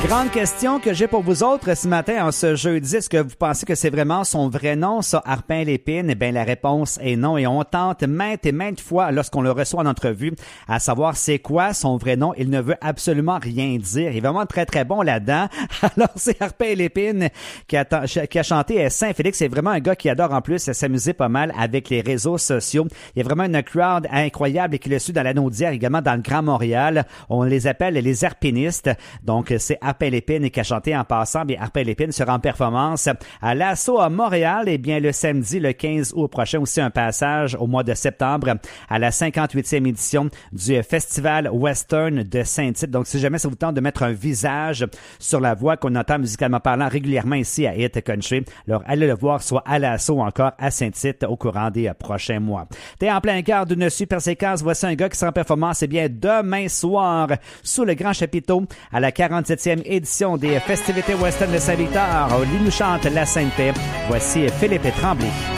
Grande question que j'ai pour vous autres ce matin, en ce jeudi. Est-ce que vous pensez que c'est vraiment son vrai nom, ça, Arpin Lépine? Eh bien, la réponse est non. Et on tente maintes et maintes fois, lorsqu'on le reçoit en entrevue, à savoir c'est quoi son vrai nom. Il ne veut absolument rien dire. Il est vraiment très, très bon là-dedans. Alors, c'est Arpin Lépine qui a chanté Saint-Félix. C'est vraiment un gars qui adore en plus s'amuser pas mal avec les réseaux sociaux. Il y a vraiment une crowd incroyable et qui le suit dans la Naudière, également dans le Grand Montréal. On les appelle les arpinistes. Donc, c'est Arpin Lépine qui a chanté en passant. Bien, Arpin Lépine sera en performance à l'Assaut à Montréal. Et bien, le samedi, le 15 août prochain, aussi un passage au mois de septembre à la 58e édition du Festival Western de Saint-Tite. Donc, si jamais ça vous tente de mettre un visage sur la voix qu'on entend musicalement parlant régulièrement ici à Hit Country, alors allez le voir soit à l'Assaut ou encore à Saint-Tite au courant des prochains mois. T'es en plein cœur d'une super séquence. Voici un gars qui sera en performance, eh bien, demain soir, sous le grand chapiteau, à la 47e édition des festivités Western de Saint-Victor. Il nous chante la Sainte-Paix. Voici Philippe Tremblay.